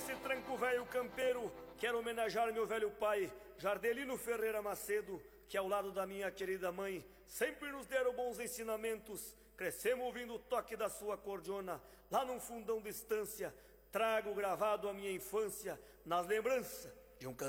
nesse tranco velho campeiro, quero homenagear meu velho pai, Jardelino Ferreira Macedo, que ao lado da minha querida mãe sempre nos deram bons ensinamentos. Crescemos ouvindo o toque da sua cordiona, lá num fundão de estância. Trago gravado a minha infância nas lembranças de um